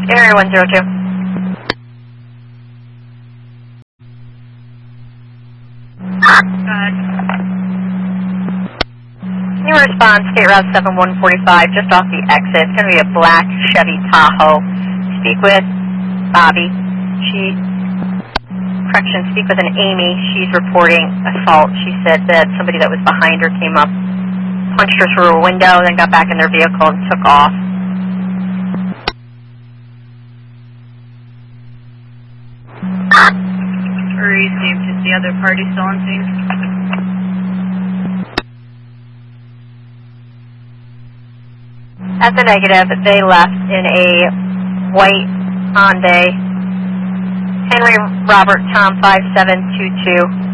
Area 102. Go ahead. Can you respond, State Route 7145, just off the exit. It's going to be a black Chevy Tahoe. Speak with Bobby. Speak with an Amy. She's reporting assault. She said that somebody that was behind her came up, punched her through a window, then got back in their vehicle and took off. Received. Is the other party still on scene? As a negative, they left in a white Hyundai. Henry Robert Tom 5722.